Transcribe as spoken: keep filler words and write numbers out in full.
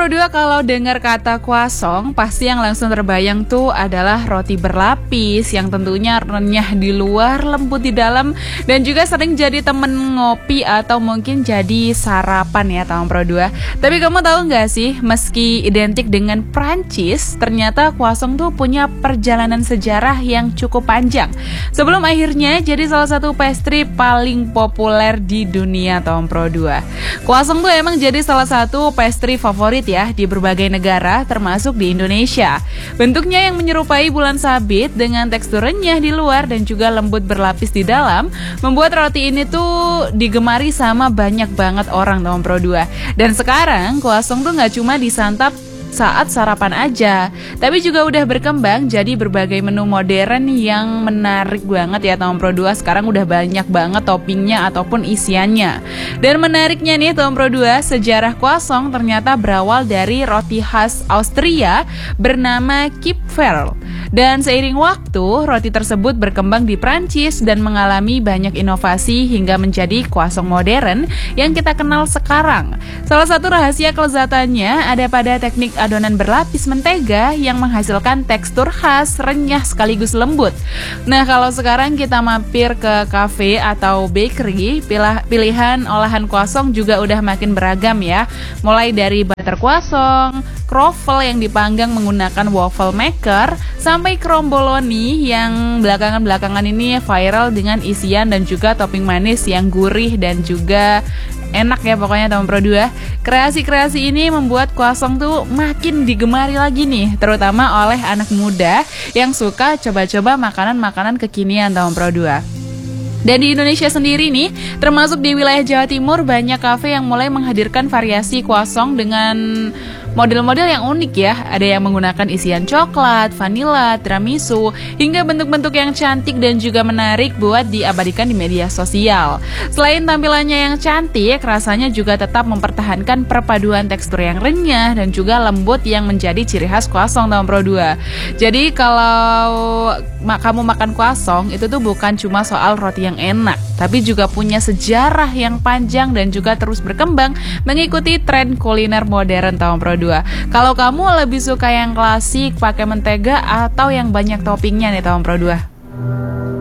Pro dua, kalau dengar kata croissant, pasti yang langsung terbayang tuh adalah roti berlapis yang tentunya renyah di luar, lembut di dalam, dan juga sering jadi temen ngopi atau mungkin jadi sarapan ya Taman Pro dua. Tapi kamu tahu nggak sih, meski identik dengan Prancis, ternyata croissant tuh punya perjalanan sejarah yang cukup panjang sebelum akhirnya jadi salah satu pastry paling populer di dunia Taman Pro dua. Croissant tuh emang jadi salah satu pastry favorit ya di berbagai negara termasuk di Indonesia. Bentuknya yang menyerupai bulan sabit dengan tekstur renyah di luar dan juga lembut berlapis di dalam membuat roti ini tuh digemari sama banyak banget orang Taman Pro dua. Dan sekarang croissant tuh nggak cuma disantap saat sarapan aja, tapi juga udah berkembang jadi berbagai menu modern yang menarik banget ya Taman Pro dua. Sekarang udah banyak banget toppingnya ataupun isiannya. Dan menariknya nih Taman Pro dua, sejarah croissant ternyata berawal dari roti khas Austria bernama Kipferl. Dan seiring waktu, roti tersebut berkembang di Prancis dan mengalami banyak inovasi hingga menjadi croissant modern yang kita kenal sekarang. Salah satu rahasia kelezatannya ada pada teknik adonan berlapis mentega yang menghasilkan tekstur khas, renyah sekaligus lembut. Nah, kalau sekarang kita mampir ke cafe atau bakery, pilihan olahan croissant juga udah makin beragam ya. Mulai dari butter croissant, croffle yang dipanggang menggunakan waffle maker, sampai cromboloni yang belakangan-belakangan ini viral dengan isian dan juga topping manis yang gurih dan juga enak ya pokoknya Taman Pro dua. Kreasi-kreasi ini membuat croissant tuh makin digemari lagi nih, terutama oleh anak muda yang suka coba-coba makanan-makanan kekinian Taman Pro dua. Dan di Indonesia sendiri nih, termasuk di wilayah Jawa Timur, banyak kafe yang mulai menghadirkan variasi croissant dengan model-model yang unik ya. Ada yang menggunakan isian coklat, vanila, tiramisu, hingga bentuk-bentuk yang cantik dan juga menarik buat diabadikan di media sosial. Selain tampilannya yang cantik, rasanya juga tetap mempertahankan perpaduan tekstur yang renyah dan juga lembut yang menjadi ciri khas croissant Taman Pro dua. Jadi kalau kamu makan croissant, itu tuh bukan cuma soal roti yang enak, tapi juga punya sejarah yang panjang dan juga terus berkembang mengikuti tren kuliner modern Taman Pro dua. Kalau kamu lebih suka yang klasik pakai mentega atau yang banyak toppingnya nih Taman Pro dua?